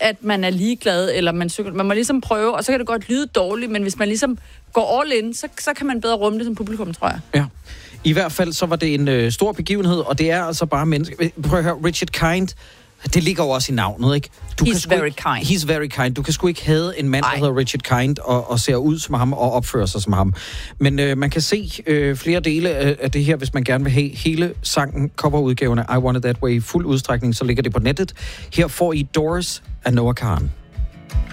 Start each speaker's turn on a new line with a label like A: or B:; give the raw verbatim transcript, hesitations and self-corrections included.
A: at man er ligeglad, eller man søger. Man må ligesom prøve, og så kan det godt lyde dårligt, men hvis man ligesom går all in, så, så kan man bedre rumme det som publikum, tror jeg.
B: Ja. I hvert fald så var det en øh, stor begivenhed, og det er altså bare mennesker. Prøv at høre, Richard Kind, det ligger jo også i navnet, ikke? Du
A: he's
B: kan sgu
A: very
B: ikke,
A: kind.
B: He's very kind. Du kan sgu ikke have en mand, Ej. der hedder Richard Kind, og, og ser ud som ham, og opfører sig som ham. Men øh, man kan se øh, flere dele af, af det her, hvis man gerne vil have hele sangen, coverudgaverne I Want It That Way i fuld udstrækning, så ligger det på nettet. Her får I Doors af Noah Kahan.